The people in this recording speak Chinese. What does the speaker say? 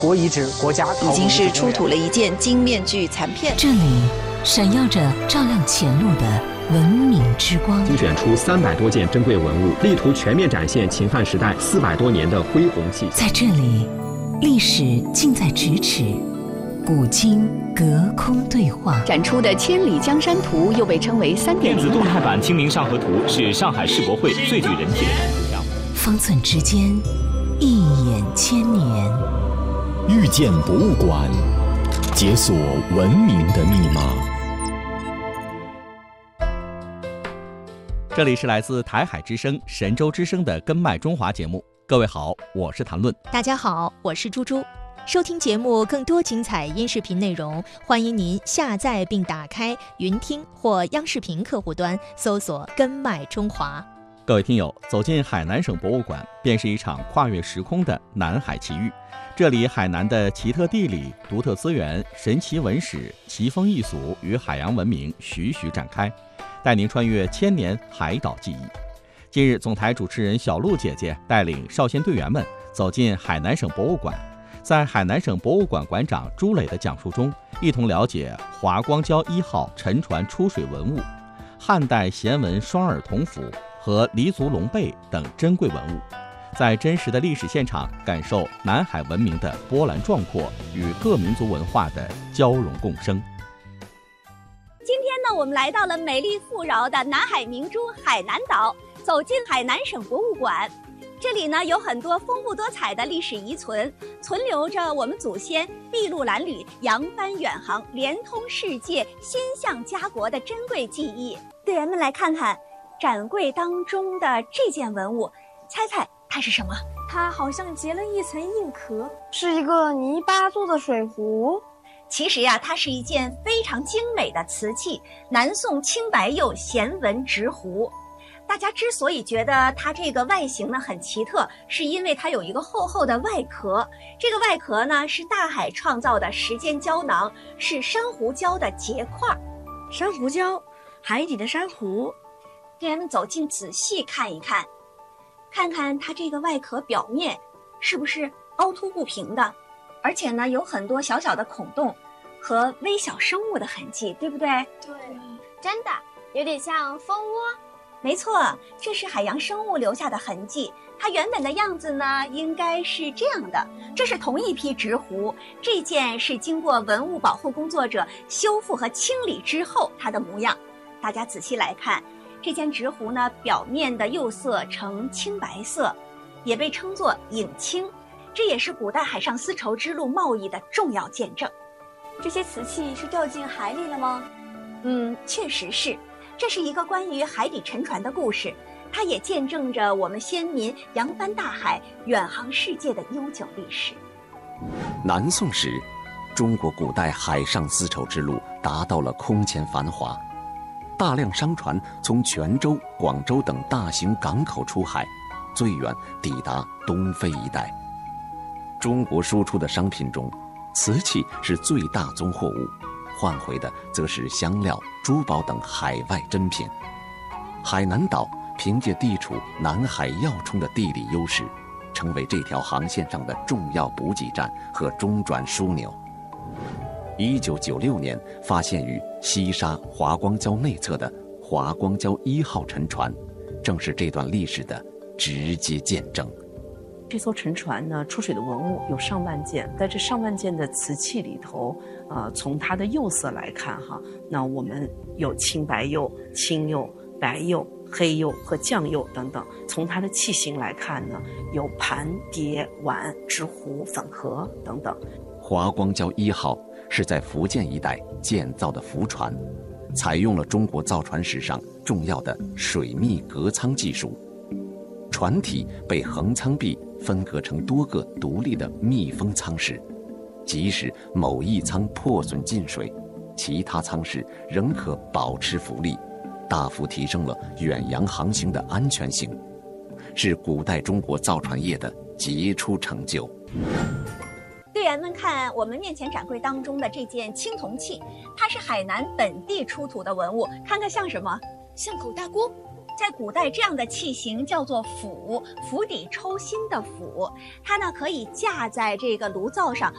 国遗址、国家已经是出土了一件金面具残片。 这里闪耀着照亮前路的文明之光， 精选出300多件珍贵文物，力图全面展现秦汉时代400多年的恢弘气息。 在这里，历史近在咫尺，古今隔空对话。 展出的《千里江山图》又被称为3.0 电子动态版《清明上河图》是上海世博会最具人气的展图标。 方寸之间，一眼千年。 遇见博物馆，解锁文明的密码。 这里是来自台海之声、神州之声的《根脉中华》节目。各位好，我是谭论。 大家好，我是猪猪。收听节目更多精彩音视频内容，欢迎您下载并打开云听或央视频客户端，搜索“根脉中华”。 各位听友，走进海南省博物馆，便是一场跨越时空的南海奇遇。这里海南的奇特地理、独特资源、神奇文史、奇风异俗与海洋文明徐徐展开，带您穿越千年海岛记忆。近日，总台主持人小璐姐姐带领少先队员们走进海南省博物馆，在海南省博物馆馆长朱磊的讲述中，一同了解华光礁1号沉船出水文物、汉代弦纹双耳铜斧和黎族龙背等珍贵文物，在真实的历史现场感受南海文明的波澜壮阔与各民族文化的交融共生。 今天呢，我们来到了美丽富饶的南海明珠海南岛，走进海南省博物馆。这里呢有很多丰富多彩的历史遗存，存留着我们祖先筚路蓝缕、扬帆远航、连通世界、心向家国的珍贵记忆。队员们来看看展柜当中的这件文物，猜猜它是什么？ 它好像结了一层硬壳，是一个泥巴做的水壶。 其实呀，它是一件非常精美的瓷器南宋青白釉弦纹直壶。大家之所以觉得它这个外形呢很奇特，是因为它有一个厚厚的外壳。这个外壳呢是大海创造的时间胶囊，是珊瑚礁的结块。 珊瑚礁，海底的珊瑚。 队员们走近仔细看一看，看看它这个外壳表面是不是凹凸不平的，而且呢有很多小小的孔洞和微小生物的痕迹，对不对？ 对，真的有点像蜂窝。 没错，这是海洋生物留下的痕迹。它原本的样子呢应该是这样的，这是同一批直壶，这件是经过文物保护工作者修复和清理之后它的模样。大家仔细来看，这件直壶呢表面的釉色呈青白色，也被称作影青，这也是古代海上丝绸之路贸易的重要见证。 这些瓷器是掉进海里了吗？ 确实是。这是一个关于海底沉船的故事，它也见证着我们先民扬帆大海、远航世界的悠久历史。 南宋时，中国古代海上丝绸之路达到了空前繁华，大量商船从泉州、广州等大型港口出海，最远抵达东非一带。中国输出的商品中，瓷器是最大宗货物，换回的则是香料、珠宝等海外珍品。海南岛凭借地处南海要冲的地理优势，成为这条航线上的重要补给站和中转枢纽。1996年发现于西沙华光礁内侧的华光礁1号沉船，正是这段历史的直接见证。 这艘沉船呢，出水的文物有上万件，在这上万件的瓷器里头，从它的釉色来看哈，那我们有青白釉、青釉、白釉、黑釉和酱釉等等。从它的器型来看呢，有盘、碟、碗、直壶、粉盒等等。 华光礁1号是在福建一带建造的浮船，采用了中国造船史上重要的水密隔舱技术。船体被横舱壁分隔成多个独立的密封舱室，即使某一舱破损进水，其他舱室仍可保持浮力，大幅提升了远洋航行的安全性，是古代中国造船业的杰出成就。 队员们看我们面前展柜当中的这件青铜器，它是海南本地出土的文物，看看像什么？ 像口大锅。 在古代，这样的器型叫做釜，釜底抽薪的釜，它呢可以架在这个炉灶上，